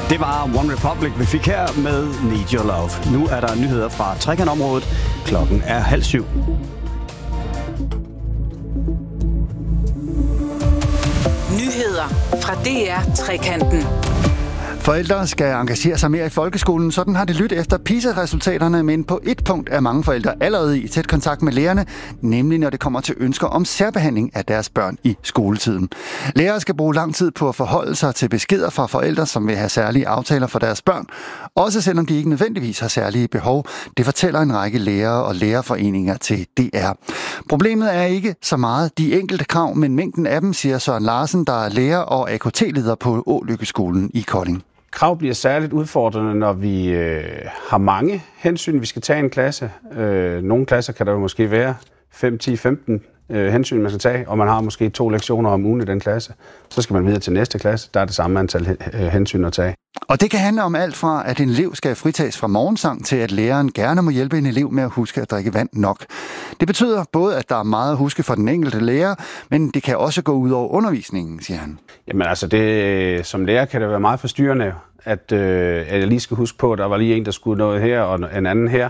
Det var One Republic, vi fik her med Need Your Love. Nu er der nyheder fra trekantområdet. Klokken er 6:30. Nyheder fra DR Trekanten. Forældre skal engagere sig mere i folkeskolen, sådan har det lyttet efter PISA-resultaterne, men på et punkt er mange forældre allerede i tæt kontakt med lærerne, nemlig når det kommer til ønsker om særbehandling af deres børn i skoletiden. Lærere skal bruge lang tid på at forholde sig til beskeder fra forældre, som vil have særlige aftaler for deres børn, også selvom de ikke nødvendigvis har særlige behov. Det fortæller en række lærere og lærerforeninger til DR. Problemet er ikke så meget de enkelte krav, men mængden af dem, siger Søren Larsen, der er lærer og AKT-leder på Ålykkeskolen i Kolding. Krav bliver særligt udfordrende, når vi har mange hensyn, vi skal tage i en klasse. Nogle klasser kan der jo måske være 5, 10, 15 hensyn, man skal tage, og man har måske 2 lektioner om ugen i den klasse. Så skal man videre til næste klasse, der er det samme antal hensyn at tage. Og det kan handle om alt fra, at en elev skal fritages fra morgensang, til at læreren gerne må hjælpe en elev med at huske at drikke vand nok. Det betyder både, at der er meget at huske for den enkelte lærer, men det kan også gå ud over undervisningen, siger han. Jamen altså, som lærer kan det være meget forstyrrende, at jeg lige skal huske på, at der var lige en, der skulle noget her, og en anden her.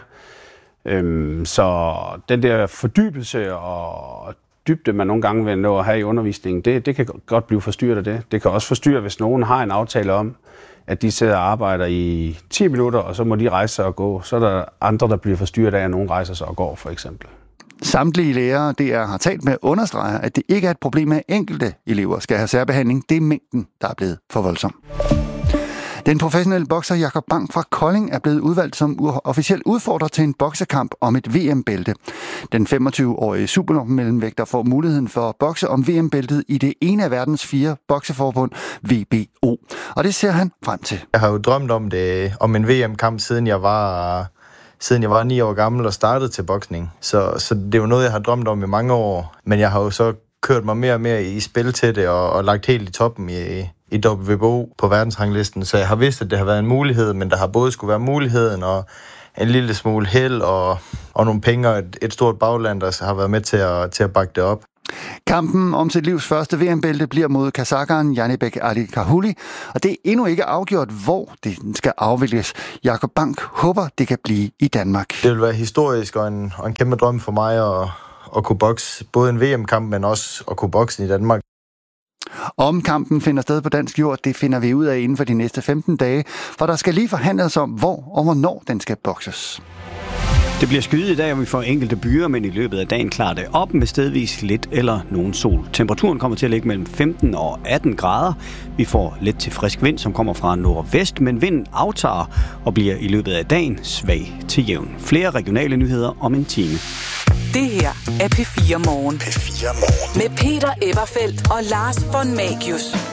Så den der fordybelse og dybde, man nogle gange vil nå at have i undervisningen, det kan godt blive forstyrret af det. Det kan også forstyrre, hvis nogen har en aftale om, at de sidder og arbejder i 10 minutter, og så må de rejse sig og gå. Så er der andre, der bliver forstyrret af, at nogen rejser sig og går, for eksempel. Samtlige lærere, DR har talt med, understreger, at det ikke er et problem, at enkelte elever skal have særbehandling. Det er mængden, der er blevet for voldsom. Den professionelle bokser Jakob Bang fra Kolding er blevet udvalgt som officiel udfordrer til en boksekamp om et VM-bælte. Den 25-årige supermellemvægter får muligheden for at bokse om VM-bæltet i det ene af verdens 4 bokseforbund, WBO. Og det ser han frem til. Jeg har jo drømt om en VM-kamp, siden jeg var 9 år gammel og startede til boksning. Så det er jo noget, jeg har drømt om i mange år. Men jeg har jo så kørt mig mere og mere i spil til det og lagt helt i toppen i WBO på verdensranglisten. Så jeg har vidst, at det har været en mulighed, men der har både skulle være muligheden og en lille smule held og nogle penge og et stort bagland, der har været med til at bakke det op. Kampen om sit livs første VM-bælte bliver mod kasakeren Janibek Ali Kahuli, og det er endnu ikke afgjort, hvor det skal afvikles. Jakob Bang håber, det kan blive i Danmark. Det vil være historisk og en kæmpe drøm for mig at kunne bokse både en VM-kamp, men også at kunne bokse i Danmark. Om kampen finder sted på dansk jord, det finder vi ud af inden for de næste 15 dage, for der skal lige forhandles om, hvor og hvornår den skal bokses. Det bliver skyet i dag, og vi får enkelte byer, men i løbet af dagen klarer det op med stedvis lidt eller nogen sol. Temperaturen kommer til at ligge mellem 15 og 18 grader. Vi får lidt til frisk vind, som kommer fra nordvest, men vinden aftager og bliver i løbet af dagen svag til jævn. Flere regionale nyheder om en time. Det her er P4 Morgen. P4 Morgen. Med Peter Eberfeldt og Lars von Magius.